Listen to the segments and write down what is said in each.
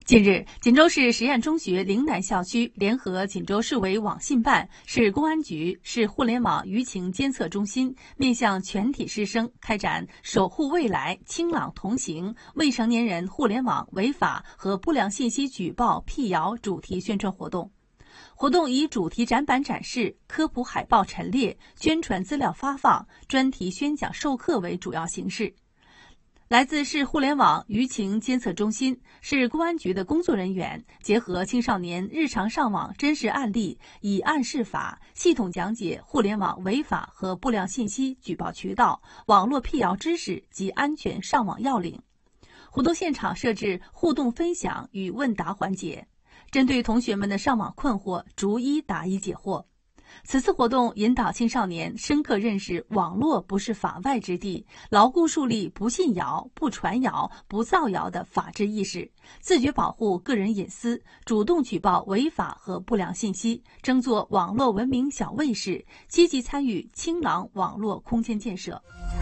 近日，锦州市实验中学岭南校区联合锦州市委网信办、市公安局、市互联网舆情监测中心，面向全体师生开展“守护未来，清朗同行”未成年人互联网违法和不良信息举报辟谣主题宣传活动。活动以主题展板展示、科普海报陈列、宣传资料发放、专题宣讲授课为主要形式。来自市互联网舆情监测中心、市公安局的工作人员，结合青少年日常上网真实案例，以案释法，系统讲解互联网违法和不良信息举报渠道、网络辟谣知识及安全上网要领。活动现场设置互动分享与问答环节，针对同学们的上网困惑，逐一答疑解惑。此次活动引导青少年深刻认识网络不是法外之地，牢固树立不信谣、不传谣、不造谣的法治意识，自觉保护个人隐私，主动举报违法和不良信息，争做网络文明小卫士，积极参与清朗网络空间建设。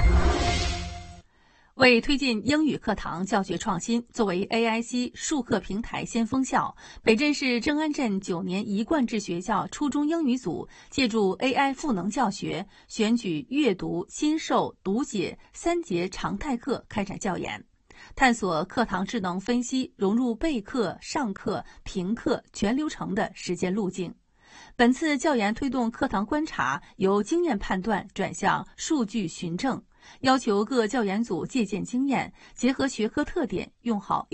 为推进英语课堂教学创新，作为 AIC 授课平台先锋校，北镇市正安镇9年一贯制学校初中英语组借助 AI 赋能教学，选举阅读、新授、读解3节常态课开展教研，探索课堂智能分析融入备课、上课、评课全流程的实践路径。本次教研推动课堂观察由经验判断转向数据循证，要求各教研组借鉴经验，结合学科特点，用好